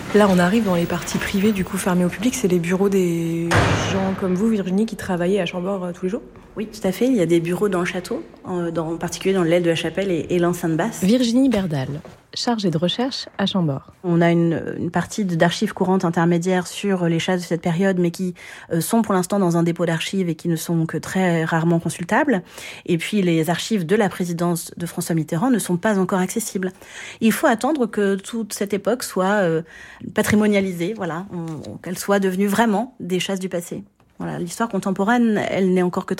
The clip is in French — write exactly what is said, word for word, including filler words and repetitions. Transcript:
Là, on arrive dans les parties privées, du coup fermées au public. C'est les bureaux des gens comme vous, Virginie, qui travaillent à Chambord euh, tous les jours ? Oui, tout à fait. Il y a des bureaux dans le château, en, dans, en particulier dans l'aile de la Chapelle et, et l'enceinte basse. Virginie Berdal, chargée de recherche à Chambord. On a une, une partie d'archives courantes intermédiaires sur les chasses de cette période, mais qui euh, sont pour l'instant dans un dépôt d'archives et qui ne sont que très rarement consultables. Et puis les archives de la présidence de François Mitterrand ne sont pas encore accessibles. Il faut attendre que toute cette époque soit euh, patrimonialisée, voilà, on, qu'elle soit devenue vraiment des chasses du passé. Voilà, l'histoire contemporaine, elle n'est encore que